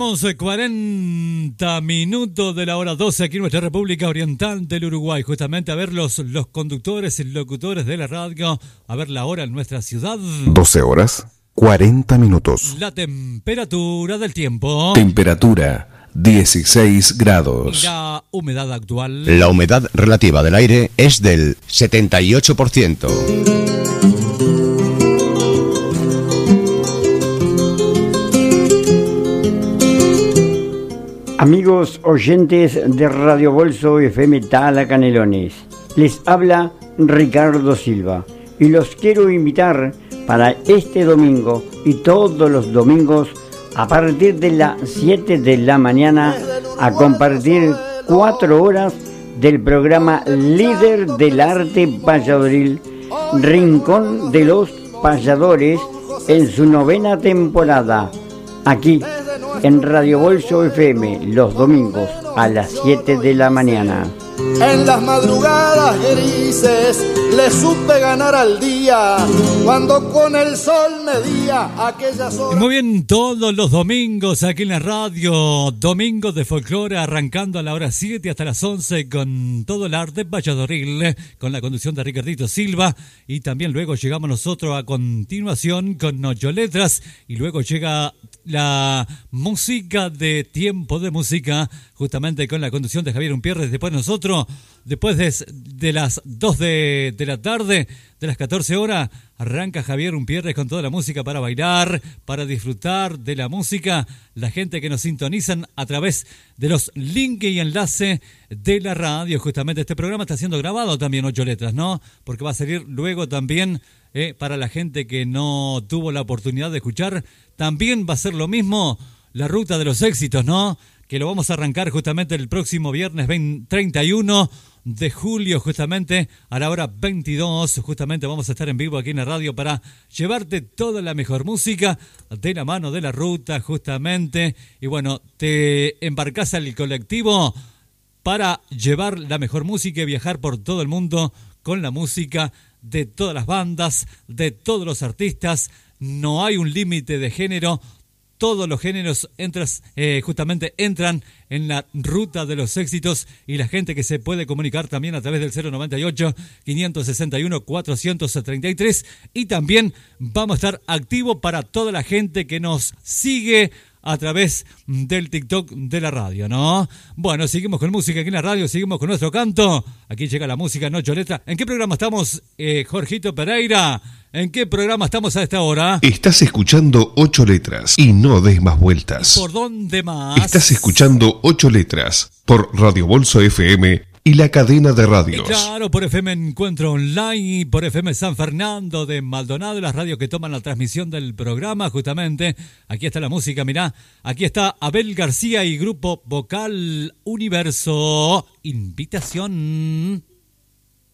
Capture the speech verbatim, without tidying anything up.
Pasamos cuarenta minutos de la hora doce aquí en nuestra República Oriental del Uruguay. Justamente a ver los, los conductores y locutores de la radio, a ver la hora en nuestra ciudad. doce horas, cuarenta minutos. La temperatura del tiempo. Temperatura, dieciséis grados. La humedad actual. La humedad relativa del aire es del setenta y ocho por ciento. Amigos oyentes de Radio Bolso F M Tala Canelones, les habla Ricardo Silva y los quiero invitar para este domingo y todos los domingos a partir de las siete de la mañana a compartir cuatro horas del programa Líder del Arte Payadoril, Rincón de los Payadores, en su novena temporada, aquí en Radio Bolso F M, los domingos a las siete de la mañana. En las madrugadas grises le supe ganar al día, cuando con el sol medía aquellas horas. Muy bien, todos los domingos aquí en la radio, domingos de folclore, arrancando a la hora siete hasta las once con todo el arte Valladolid, con la conducción de Ricardito Silva, y también luego llegamos nosotros a continuación con Ocho Letras, y luego llega la música de Tiempo de Música, justamente con la conducción de Javier Umpierres. Después nosotros, después de, de las dos de, de la tarde, de las catorce horas, arranca Javier Umpierres con toda la música para bailar, para disfrutar de la música. La gente que nos sintonizan a través de los links y enlaces de la radio. Justamente este programa está siendo grabado también, Ocho Letras, ¿no? Porque va a salir luego también eh, para la gente que no tuvo la oportunidad de escuchar. También va a ser lo mismo la ruta de los éxitos, ¿no? Que lo vamos a arrancar justamente el próximo viernes treinta y uno de julio, justamente a la hora veintidós. Justamente vamos a estar en vivo aquí en la radio para llevarte toda la mejor música de la mano de la ruta, justamente. Y bueno, te embarcás al colectivo para llevar la mejor música y viajar por todo el mundo con la música de todas las bandas, de todos los artistas. No hay un límite de género. Todos los géneros entras, eh, justamente entran en la ruta de los éxitos, y la gente que se puede comunicar también a través del cero noventa y ocho, quinientos sesenta y uno, cuatrocientos treinta y tres, y también vamos a estar activos para toda la gente que nos sigue a través del TikTok de la radio, ¿no? Bueno, seguimos con música aquí en la radio, seguimos con nuestro canto. Aquí llega la música en Ocho Letras. ¿En qué programa estamos, eh, Jorgito Pereira? ¿En qué programa estamos a esta hora? Estás escuchando Ocho Letras y no des más vueltas. ¿Por dónde más? Estás escuchando Ocho Letras por Radio Bolso F M y la cadena de radios. Y claro, por F M Encuentro Online, por F M San Fernando de Maldonado, las radios que toman la transmisión del programa, justamente. Aquí está la música, mirá. Aquí está Abel García y Grupo Vocal Universo. Invitación.